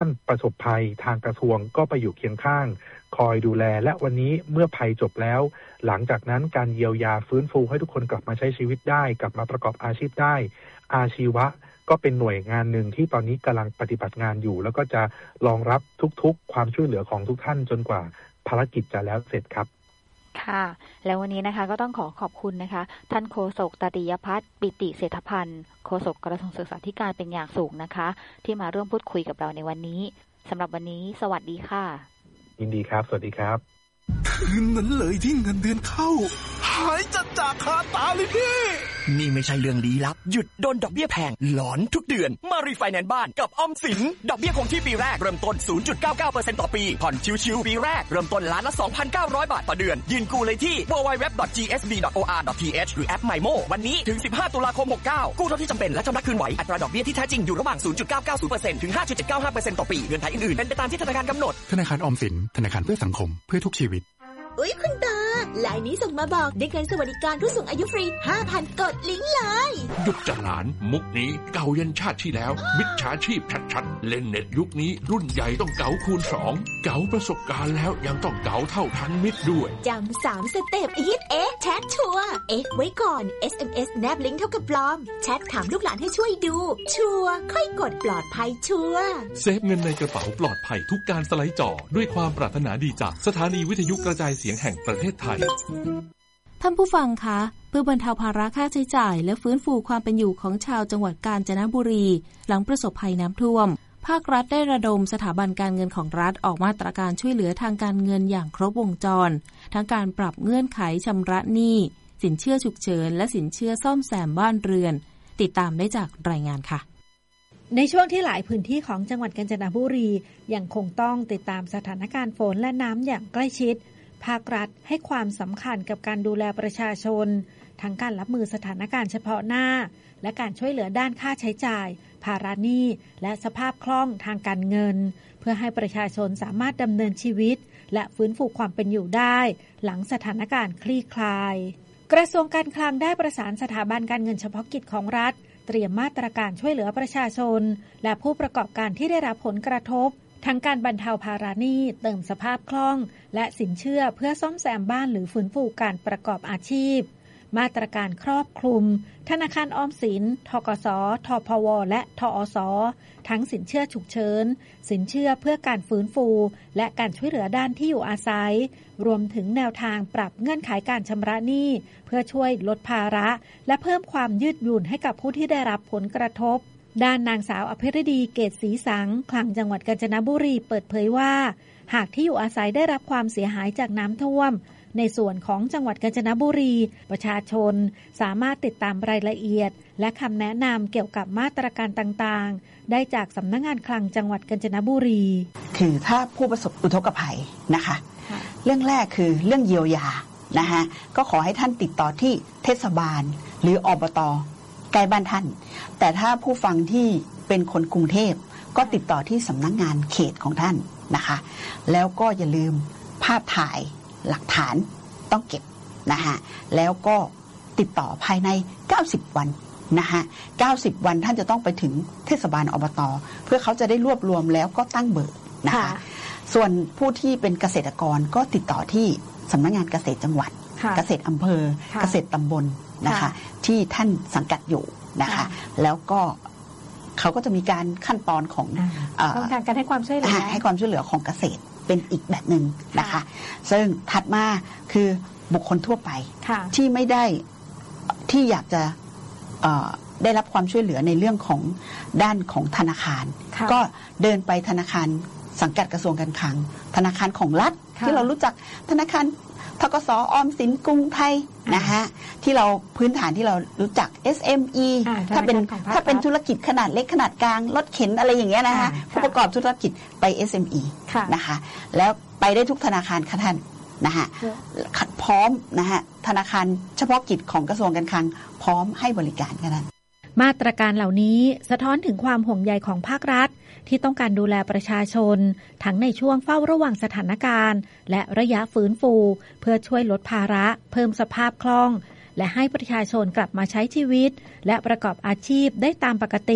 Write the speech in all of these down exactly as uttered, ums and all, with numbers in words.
ประสบภัยทางกระทรวงก็ไปอยู่เคียงข้างคอยดูแลและวันนี้เมื่อภัยจบแล้วหลังจากนั้นการเยียวยาฟื้นฟูให้ทุกคนกลับมาใช้ชีวิตได้กลับมาประกอบอาชีพได้อาชีวะก็เป็นหน่วยงานหนึ่งที่ตอนนี้กำลังปฏิบัติงานอยู่แล้วก็จะรองรับทุกๆความช่วยเหลือของทุกท่านจนกว่าภารกิจจะแล้วเสร็จครับค่ะแล้ววันนี้นะคะก็ต้องขอขอบคุณนะคะท่านโฆษกตติยพัฒน์ปิติเศรษฐพันธ์โฆษกกระทรวงศึกษาธิการเป็นอย่างสูงนะคะที่มาร่วมพูดคุยกับเราในวันนี้สำหรับวันนี้สวัสดีค่ะยินดีครับสวัสดีครับคืนนั้นเลยที่เงินเดือนเข้าหายจัดจากคาตาเลยพี่นี่ไม่ใช่เรื่องลี้ลับหยุดโดนดอกเบี้ยแพงหลอนทุกเดือนมารีไฟแนนซ์บ้านกับออมสินดอกเบี้ยคงที่ปีแรกเริ่มต้น ศูนย์จุดเก้าเก้าเปอร์เซ็นต์ ต่อปีผ่อนชิวๆปีแรกเริ่มต้นล้านละ สองพันเก้าร้อย บาทต่อเดือนยืนกู้เลยที่ ดับเบิลยู ดับเบิลยู ดับเบิลยู ดอท จี เอส บี ดอท โอ อาร์ ดอท ที เอช หรือแอป ไมโม วันนี้ถึงสิบห้าตุลาคมหกเก้ากู้เท่าที่จำเป็นและชำระคืนไหวอัตราดอกเบี้ยที่แท้จริงอยู่ระหว่าง ศูนย์จุดเก้าเก้าศูนย์เปอร์เซ็นต์ ถึง ห้าจุดเจ็ดเก้าห้าเปอร์เซ็นต์ ต่อปีเงื่อนไขอื่นๆเป็นไปตามที่ธนาคารกำหนดธนาคารออมสินธนาคารเพื่อสังคมเพื่อทุกชีวิตอุ๊ยคุณตาไลน์นี้ส่งมาบอกได้เงินสวัสดิการผู้สูงอายุฟรี ห้าพัน กดลิงก์เลยหยุดจัดหลานมุกนี้เก่ายันชาติที่แล้วมิจฉาชีพชัดๆเล่นเน็ตยุคนี้รุ่นใหญ่ต้องเก๋าคูณสองเก๋าประสบการณ์แล้วยังต้องเก๋าเท่าทันมิตรด้วยจำสามสเต็ปอีทเอ็กแชทชัวร์เอ็กไว้ก่อน เอส เอ็ม เอส แนบลิงก์เท่ากับปลอมแชทถามลูกหลานให้ช่วยดูชัวร์ค่อยกดปลอดภัยชัวร์เซฟเงินในกระเป๋าปลอดภัยทุกการสไลด์จอด้วยความปรารถนาดีจากสถานีวิทยุกระจายเสียงแห่งประเทศไทยท่านผู้ฟังคะเพื่อบรรเทาภาระค่าใช้จ่ายและฟื้นฟูความเป็นอยู่ของชาวจังหวัดกาญจนบุรีหลังประสบภัยน้ำท่วมภาครัฐได้ระดมสถาบันการเงินของรัฐออกมาตรการช่วยเหลือทางการเงินอย่างครบวงจรทั้งการปรับเงื่อนไขชำระหนี้สินเชื่อฉุกเฉินและสินเชื่อซ่อมแซมบ้านเรือนติดตามได้จากรายงานค่ะในช่วงที่หลายพื้นที่ของจังหวัดกาญจนบุรียังคงต้องติดตามสถานการณ์ฝนและน้ำอย่างใกล้ชิดภาครัฐให้ความสำคัญกับการดูแลประชาชนทั้งการรับมือสถานการณ์เฉพาะหน้าและการช่วยเหลือด้านค่าใช้จ่ายภาระหนี้และสภาพคล่องทางการเงินเพื่อให้ประชาชนสามารถดำเนินชีวิตและฟื้นฟูความเป็นอยู่ได้หลังสถานการณ์คลี่คลายกระทรวงการคลังได้ประสานสถาบันการเงินเฉพาะกิจของรัฐเตรียมมาตรการช่วยเหลือประชาชนและผู้ประกอบการที่ได้รับผลกระทบทั้งการบรรเทาภาระหนี้เติมสภาพคล่องและสินเชื่อเพื่อซ่อมแซมบ้านหรือฟื้นฟูการประกอบอาชีพมาตรการครอบคลุมธนาคารออมสินธกสธพวและทอสทั้งสินเชื่อฉุกเฉินสินเชื่อเพื่อการฟื้นฟูและการช่วยเหลือด้านที่อยู่อาศัยรวมถึงแนวทางปรับเงื่อนไขการชำระหนี้เพื่อช่วยลดภาระและเพิ่มความยืดหยุ่นให้กับผู้ที่ได้รับผลกระทบด้านนางสาวอภิรดีเกตศรีสังคลังจังหวัดกาญจนบุรีเปิดเผยว่าหากที่อยู่อาศัยได้รับความเสียหายจากน้ำท่วมในส่วนของจังหวัดกาญจนบุรีประชาชนสามารถติดตามรายละเอียดและคำแนะนำเกี่ยวกับมาตรการต่างๆได้จากสำนักงานคลังจังหวัดกาญจนบุรีคือถ้าผู้ประสบอุทกภัยนะคะเรื่องแรกคือเรื่องเยียวยานะคะก็ขอให้ท่านติดต่อที่เทศบาลหรืออบต.ใกล้บ้านท่านแต่ถ้าผู้ฟังที่เป็นคนกรุงเทพก็ติดต่อที่สำนักงานเขตของท่านนะคะแล้วก็อย่าลืมภาพถ่ายหลักฐานต้องเก็บนะคะแล้วก็ติดต่อภายในเก้าสิบวันนะคะเก้าสิบวันท่านจะต้องไปถึงเทศบาลอบต.เพื่อเขาจะได้รวบรวมแล้วก็ตั้งเบิกนะคะส่วนผู้ที่เป็นเกษตรกรก็ติดต่อที่สำนักงานเกษตรจังหวัดเกษตรอำเภอเกษตรตำบลนะคะที่ท่านสังกัดอยู่นะคะแล้วก็เขาก็จะมีการขั้นตอนของช่องทางการให้ความช่วยเหลือให้ความช่วยเหลือของเกษตรเป็นอีกแบบหนึ่งนะคะซึ่งถัดมาคือบุคคลทั่วไปที่ไม่ได้ที่อยากจะได้รับความช่วยเหลือในเรื่องของด้านของธนาคารก็เดินไปธนาคารสังกัดกระทรวงการคลังธนาคารของรัฐที่เรารู้จักธนาคารธกส.ออมสินกรุงไทยนะฮะที่เราพื้นฐานที่เรารู้จัก เอส เอ็ม อี ถ้าเป็นถ้าเป็นธุรกิจขนาดเล็กขนาดกลางรถเข็นอะไรอย่างเงี้ยนะคะผู้ประกอบธุรกิจไป เอส เอ็ม อี นะคะแล้วไปได้ทุกธนาคารค่ะท่านนะฮะพร้อมนะฮะธนาคารเฉพาะกิจของกระทรวงการคลังพร้อมให้บริการค่ะท่านมาตรการเหล่านี้สะท้อนถึงความห่วงใยของภาครัฐที่ต้องการดูแลประชาชนทั้งในช่วงเฝ้าระวังสถานการณ์และระยะฟื้นฟูเพื่อช่วยลดภาระเพิ่มสภาพคล่องและให้ประชาชนกลับมาใช้ชีวิตและประกอบอาชีพได้ตามปกติ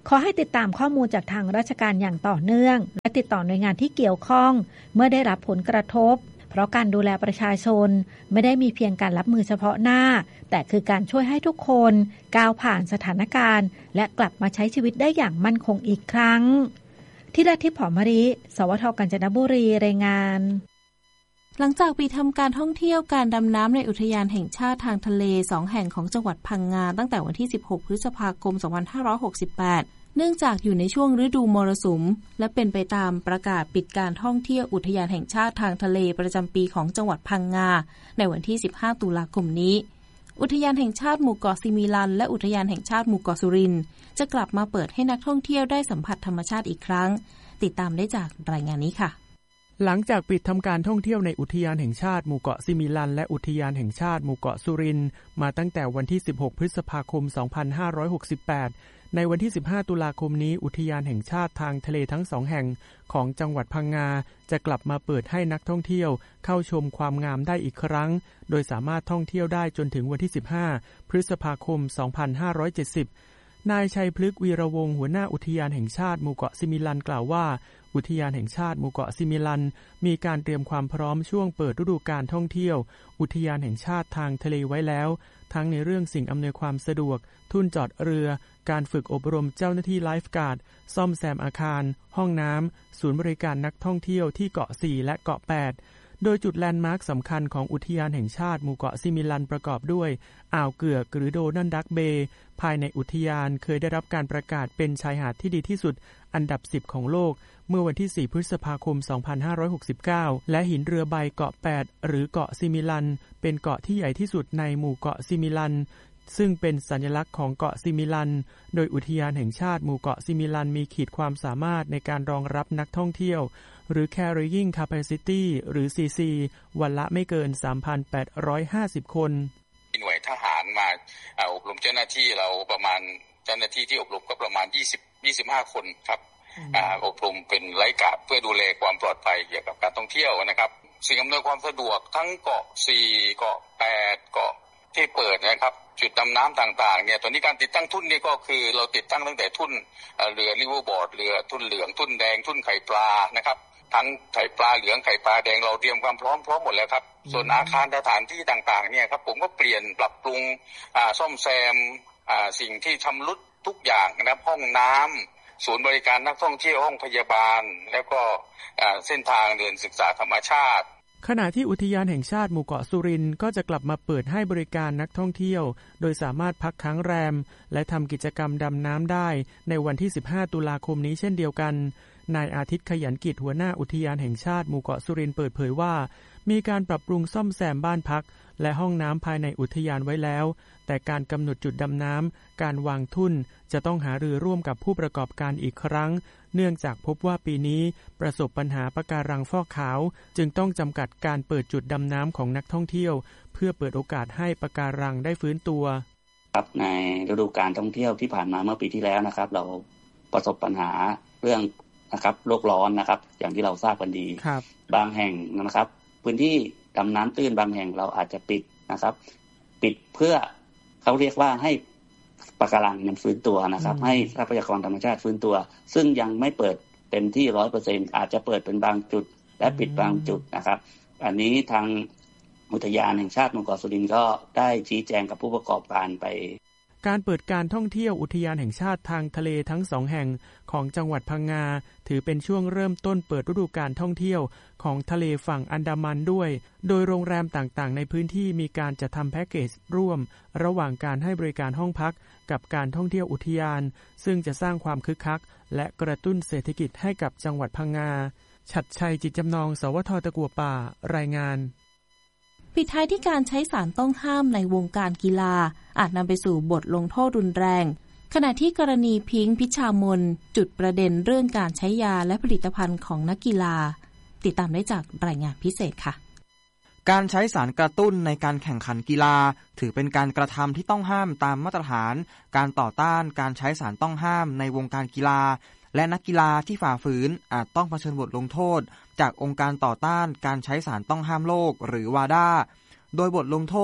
ขอให้ติดตามข้อมูลจากทางราชการอย่างต่อเนื่องและติดต่อหน่วยงานที่เกี่ยวข้องเมื่อได้รับผลกระทบเพราะการดูแลประชาชนไม่ได้มีเพียงการรับมือเฉพาะหน้าแต่คือการช่วยให้ทุกคนก้าวผ่านสถานการณ์และกลับมาใช้ชีวิตได้อย่างมั่นคงอีกครั้งที่ราชทิพย์ผอมมะลิสวท.กาญจนบุรีรายงานหลังจากปิดทำการท่องเที่ยวการดำน้ำในอุทยานแห่งชาติทางทะเลสองแห่งของจังหวัดพังงาตั้งแต่วันที่สิบหกพฤษภาคมสองพันห้าร้อยหกสิบแปดเนื่องจากอยู่ในช่วงฤดูมรสุมและเป็นไปตามประกาศปิดการท่องเที่ยวอุทยานแห่งชาติทางทะเลประจำปีของจังหวัดพังงาในวันที่สิบห้าตุลาคมนี้อุทยานแห่งชาติหมู่เกาะซิมิลันและอุทยานแห่งชาติหมู่เกาะสุรินทร์จะกลับมาเปิดให้นักท่องเที่ยวได้สัมผัสธรรมชาติอีกครั้งติดตามได้จากรายงานนี้ค่ะหลังจากปิดทำการท่องเที่ยวในอุทยานแห่งชาติหมู่เกาะซิมิลันและอุทยานแห่งชาติหมู่เกาะสุรินทร์มาตั้งแต่วันที่สิบหกพฤษภาคมสองพันห้าร้อยหกสิบแปดในวันที่สิบห้าตุลาคมนี้อุทยานแห่งชาติทางทะเลทั้งสองแห่งของจังหวัดพังงาจะกลับมาเปิดให้นักท่องเที่ยวเข้าชมความงามได้อีกครั้งโดยสามารถท่องเที่ยวได้จนถึงวันที่สิบห้าพฤษภาคมสองพันห้าร้อยเจ็ดสิบนายชัยพฤกษ์วีระวงศ์หัวหน้าอุทยานแห่งชาติหมู่เกาะซิมิลันกล่าวว่าอุทยานแห่งชาติหมู่เกาะซิมิลันมีการเตรียมความพร้อมช่วงเปิดฤดูกาลท่องเที่ยวอุทยานแห่งชาติทางทะเลไว้แล้วทั้งในเรื่องสิ่งอำนวยความสะดวกทุ่นจอดเรือการฝึกอบรมเจ้าหน้าที่ไลฟ์การ์ดซ่อมแซมอาคารห้องน้ำศูนย์บริการนักท่องเที่ยวที่เกาะสี่และเกาะแปดโดยจุดแลนด์มาร์คสำคัญของอุทยานแห่งชาติหมู่เกาะซิมิลันประกอบด้วยอ่าวเกือกหรือโดนัลดักเบย์ภายในอุทยานเคยได้รับการประกาศเป็นชายหาดที่ดีที่สุดอันดับสิบของโลกเมื่อวันที่สี่พฤษภาคมสองพันห้าร้อยหกสิบเก้าและหินเรือใบเกาะแปดหรือเกาะซิมิลันเป็นเกาะที่ใหญ่ที่สุดในหมู่เกาะซิมิลันซึ่งเป็นสัญลักษณ์ของเกาะซิมิลันโดยอุทยานแห่งชาติหมู่เกาะซิมิลันมีขีดความสามารถในการรองรับนักท่องเที่ยวหรือ Carrying Capacity หรือ ซี ซี วันละไม่เกิน สามพันแปดร้อยห้าสิบ คนหน่วยทหารมาอบรมเจ้าหน้าที่เราประมาณเจ้าหน้าที่ที่อบรมก็ประมาณยี่สิบ ยี่สิบห้าคนครับอบรมเป็นไลฟ์การ์ดเพื่อดูแลความปลอดภัยเกี่ยวกับการท่องเที่ยวนะครับสิ่งอำนวยความสะดวกทั้งเกาะสี่เกาะแปดเกาะที่เปิดนะครับจุดดำน้ำต่างๆเนี่ยตอนนี้การติดตั้งทุ่นนี่ก็คือเราติดตั้งตั้งแต่ทุ่นเรือริเวอร์บอร์ดเรือทุ่นเหลืองทุ่นแดงทุ่นไข่ปลานะครับทั้งไข่ปลาเหลืองไข่ปลาแดงเราเตรียมความพร้อมพร้อมหมดแล้วครับส่วนอาคารสถานที่ต่างๆเนี่ยครับผมก็เปลี่ยนปรับปรุงซ่อมแซมสิ่งที่ชำรุดทุกอย่างนะครับห้องน้ำศูนย์บริการนักท่องเที่ยวห้องพยาบาลแล้วก็เส้นทางเดินศึกษาธรรมชาติขณะที่อุทยานแห่งชาติหมู่เกาะสุรินทร์ก็จะกลับมาเปิดให้บริการนักท่องเที่ยวโดยสามารถพักค้างแรมและทำกิจกรรมดำน้ำได้ในวันที่สิบห้าตุลาคมนี้เช่นเดียวกันนายอาทิตย์ขยันกิจหัวหน้าอุทยานแห่งชาติหมู่เกาะสุรินทร์เปิดเผยว่ามีการปรับปรุงซ่อมแซมบ้านพักและห้องน้ำภายในอุทยานไว้แล้วแต่การกำหนดจุดดำน้ำการวางทุ่นจะต้องหารือร่วมกับผู้ประกอบการอีกครั้งเนื่องจากพบว่าปีนี้ประสบปัญหาปะการังฟอกขาวจึงต้องจำกัดการเปิดจุดดำน้ำของนักท่องเที่ยวเพื่อเปิดโอกาสให้ปะการังได้ฟื้นตัวครับในฤดูกาลท่องเที่ยวที่ผ่านมาเมื่อปีที่แล้วนะครับเราประสบปัญหาเรื่องนะครับโลกร้อนนะครับอย่างที่เราทราบกันดีบางแห่งนะครับพื้นที่ดำน้ำตื้นบางแห่งเราอาจจะปิดนะครับปิดเพื่อเขาเรียกว่าให้ปะการังมันฟื้นตัวนะครับให้ทรัพยากรธรรมชาติฟื้นตัวซึ่งยังไม่เปิดเต็มที่ ร้อยเปอร์เซ็นต์ อาจจะเปิดเป็นบางจุดและปิดบางจุดนะครับอันนี้ทางอุทยานแห่งชาติหมู่เกาะสุรินทร์ก็ได้ชี้แจงกับผู้ประกอบการไปการเปิดการท่องเที่ยวอุทยานแห่งชาติทางทะเลทั้งสองแห่งของจังหวัดพังงาถือเป็นช่วงเริ่มต้นเปิดฤดูกาลท่องเที่ยวของทะเลฝั่งอันดามันด้วยโดยโรงแรมต่างๆในพื้นที่มีการจัดทำแพ็กเกจร่วมระหว่างการให้บริการห้องพักกับการท่องเที่ยวอุทยานซึ่งจะสร้างความคึกคักและกระตุ้นเศรษฐกิจให้กับจังหวัดพังงาฉัตรชัยจิตจำนองสวท.ตะกั่วป่ารายงานปิดท้ายที่การใช้สารต้องห้ามในวงการกีฬาอาจนำไปสู่บทลงโทษรุนแรงขณะที่กรณีพิงค์พิชามนจุดประเด็นเรื่องการใช้ยาและผลิตภัณฑ์ของนักกีฬาติดตามได้จากรายงานพิเศษค่ะการใช้สารกระตุ้นในการแข่งขันกีฬาถือเป็นการกระทำที่ต้องห้ามตามมาตรฐานการต่อต้านการใช้สารต้องห้ามในวงการกีฬาและนักกีฬาที่ฝ่าฝืนอาจต้องเผชิญบทลงโทษจากองค์การต่อต้านการใช้สารต้องห้ามโลกหรือวาดาโดยบทลงโทษ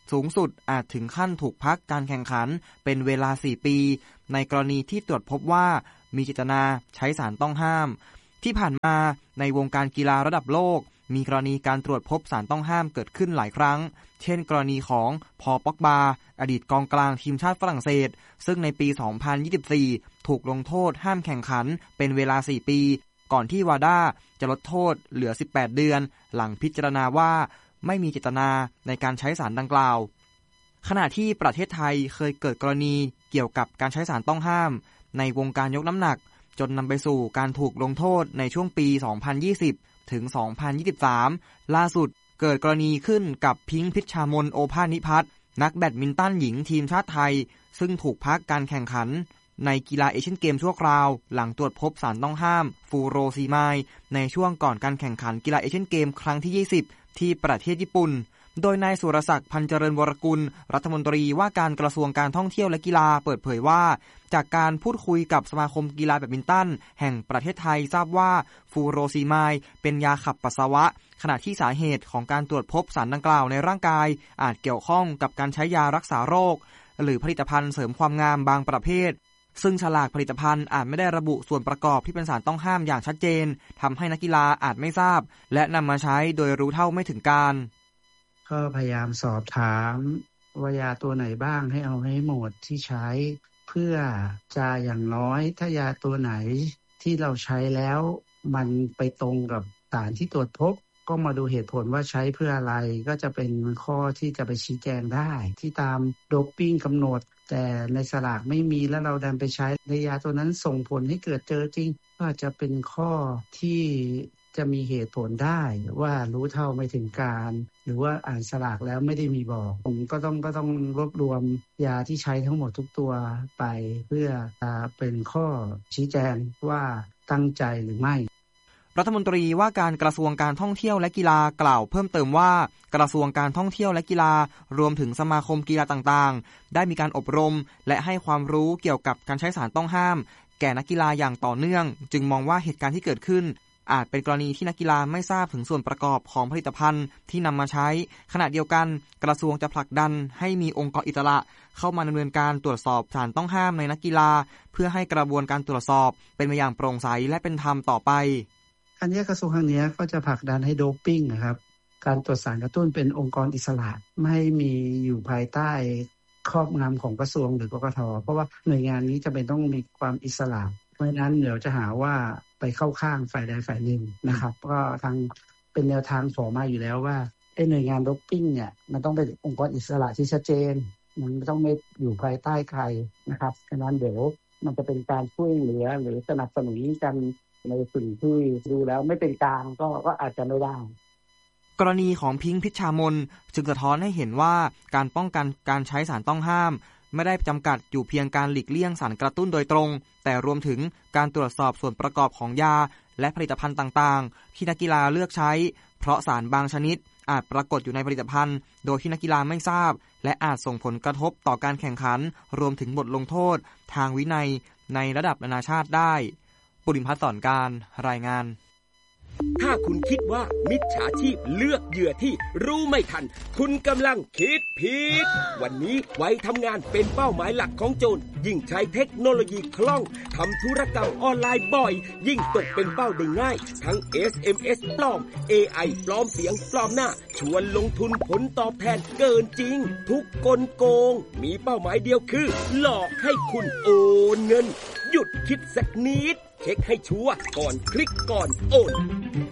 สูงสุดอาจถึงขั้นถูกพักการแข่งขันเป็นเวลาสี่ปีในกรณีที่ตรวจพบว่ามีเจตนาใช้สารต้องห้ามที่ผ่านมาในวงการกีฬาระดับโลกมีกรณีการตรวจพบสารต้องห้ามเกิดขึ้นหลายครั้งเช่นกรณีของพอล ป็อกบาอดีตกองกลางทีมชาติฝรั่งเศสซึ่งในปี สองพันยี่สิบสี่ ถูกลงโทษห้ามแข่งขันเป็นเวลาสี่ปีก่อนที่วาด้าจะลดโทษเหลือสิบแปดเดือนหลังพิจารณาว่าไม่มีเจตนาในการใช้สารดังกล่าวขณะที่ประเทศไทยเคยเกิดกรณีเกี่ยวกับการใช้สารต้องห้ามในวงการยกน้ำหนักจนนำไปสู่การถูกลงโทษในช่วงปี สองพันยี่สิบ ถึง สองพันยี่สิบสาม ล่าสุดเกิดกรณีขึ้นกับพิงค์พิชชามนโอภาสนิพัฒน์นักแบดมินตันหญิงทีมชาติไทยซึ่งถูกพักการแข่งขันในกีฬาเอเชียนเกมชั่วคราวหลังตรวจพบสารต้องห้ามฟูโรซีไมด์ในช่วงก่อนการแข่งขันกีฬาเอเชียนเกมครั้งที่ยี่สิบที่ประเทศญี่ปุ่นโดยนายสุรศักดิ์พันเจริญวรกุลรัฐมนตรีว่าการกระทรวงการท่องเที่ยวและกีฬาเปิดเผยว่าจากการพูดคุยกับสมาคมกีฬาแบดมินตันแห่งประเทศไทยทราบว่าฟูโรซีไมด์เป็นยาขับปัสสาวะขณะที่สาเหตุของการตรวจพบสารดังกล่าวในร่างกายอาจเกี่ยวข้องกับการใช้ยารักษาโรคหรือผลิตภัณฑ์เสริมความงามบางประเภทซึ่งฉลากผลิตภัณฑ์อาจไม่ได้ระบุส่วนประกอบที่เป็นสารต้องห้ามอย่างชัดเจนทำให้นักกีฬาอาจไม่ทราบและนำมาใช้โดยรู้เท่าไม่ถึงการก็พยายามสอบถามว่ายาตัวไหนบ้างให้เอาให้หมดที่ใช้เพื่อจะอย่างน้อยถ้ายาตัวไหนที่เราใช้แล้วมันไปตรงกับสารที่ตรวจพบก็มาดูเหตุผลว่าใช้เพื่ออะไรก็จะเป็นข้อที่จะไปชี้แจงได้ที่ตามโดปปิ้งกำหนดแต่ในสลากไม่มีแล้วเราดันไปใช้ในยาตัวนั้นส่งผลให้เกิดเจอจริงก็จะเป็นข้อที่จะมีเหตุผลได้ว่ารู้เท่าไม่ถึงการหรือว่าอ่านสลากแล้วไม่ได้มีบอกผมก็ต้องก็ต้องรวบรวมยาที่ใช้ทั้งหมดทุกตัวไปเพื่อเป็นข้อชี้แจงว่าตั้งใจหรือไม่รัฐมนตรีว่าการกระทรวงการท่องเที่ยวและกีฬากล่าวเพิ่มเติมว่ากระทรวงการท่องเที่ยวและกีฬารวมถึงสมาคมกีฬาต่างๆได้มีการอบรมและให้ความรู้เกี่ยวกับการใช้สารต้องห้ามแก่นักกีฬาอย่างต่อเนื่องจึงมองว่าเหตุการณ์ที่เกิดขึ้นอาจเป็นกรณีที่นักกีฬาไม่ทราบถึงส่วนประกอบของผลิตภัณฑ์ที่นำมาใช้ขณะเดียวกันกระทรวงจะผลักดันให้มีองค์กรอิสระเข้ามาดำเนินการตรวจสอบสารต้องห้ามในนักกีฬาเพื่อให้กระบวนการตรวจสอบเป็นไปอย่างโปร่งใสและเป็นธรรมต่อไปอันนี้กระทรวงทางนี้ก็จะผลักดันให้โดปปิ้งนะครับการตรวจสารกระตุ้นเป็นองค์กรอิสระไม่ให้มีอยู่ภายใต้ครอบงำของกระทรวงหรือกกท.เพราะว่าหน่วยงานนี้จะเป็นต้องมีความอิสระเพราะฉะนั้นเดี๋ยวจะหาว่าไปเข้าข้างฝ่ายใดฝ่ายหนึ่งนะครับก็ทางเป็นแนวทางขอมาอยู่แล้วว่าไอ้หน่วยงานโดปปิ้งเนี่ยมันต้องเป็นองค์กรอิสระที่ชัดเจนมันไม่ต้องไม่อยู่ภายใต้ใครนะครับฉะนั้นเดี๋ยวมันจะเป็นการช่วยเหลือหรือสนับสนุนกันในสิ่งที่ดูแล้วไม่เป็นกลางก็ก็อาจจะไม่ได้กรณีของพิงค์พิชชามนจึงสะท้อนให้เห็นว่าการป้องกันการใช้สารต้องห้ามไม่ได้จำกัดอยู่เพียงการหลีกเลี่ยงสารกระตุ้นโดยตรงแต่รวมถึงการตรวจสอบส่วนประกอบของยาและผลิตภัณฑ์ต่างๆที่นักกีฬาเลือกใช้เพราะสารบางชนิดอาจปรากฏอยู่ในผลิตภัณฑ์โดยที่นักกีฬาไม่ทราบและอาจส่งผลกระทบต่อการแข่งขันรวมถึงบทลงโทษทางวินัยในระดับนานาชาติได้ปุริมพัฒน์สอนการรายงานถ้าคุณคิดว่ามิจฉาชีพเลือกเหยื่อที่รู้ไม่ทันคุณกำลังคิดผิดวันนี้ไว้ทำงานเป็นเป้าหมายหลักของโจรยิ่งใช้เทคโนโลยีคล่องทำธุรกรรมออนไลน์บ่อยยิ่งตกเป็นเป้าได้ง่ายทั้ง เอส เอ็ม เอส ปลอม เอ ไอ ปลอมเสียงปลอมหน้าชวนลงทุนผลตอบแทนเกินจริงทุกกลโกงมีเป้าหมายเดียวคือหลอกให้คุณโอนเงินหยุดคิดสักนิดเช็คให้ชัวร์ก่อนคลิกก่อนโอน